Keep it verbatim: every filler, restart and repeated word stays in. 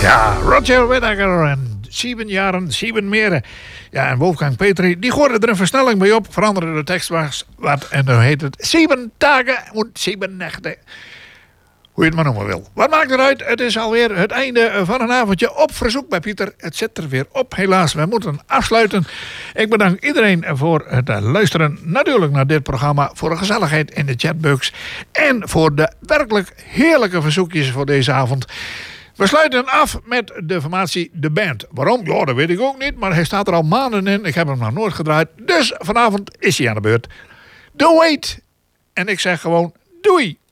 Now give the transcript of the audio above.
Ja, Roger Whittaker en zeven jaren, zeven meren. Ja, en Wolfgang Petri, die gooide er een versnelling bij op. Veranderde de tekst was wat en dan heet het zeven dagen en zeven nachten. Hoe je het maar noemen wil. Wat maakt eruit? Het is alweer het einde van een avondje op verzoek bij Pieter. Het zit er weer op, helaas. We moeten afsluiten. Ik bedank iedereen voor het luisteren. Natuurlijk naar dit programma. Voor de gezelligheid in de chatbox. En voor de werkelijk heerlijke verzoekjes voor deze avond. We sluiten af met de formatie De Band. Waarom? Ja, dat weet ik ook niet. Maar hij staat er al maanden in. Ik heb hem nog nooit gedraaid. Dus vanavond is hij aan de beurt. The Wait. En ik zeg gewoon doei.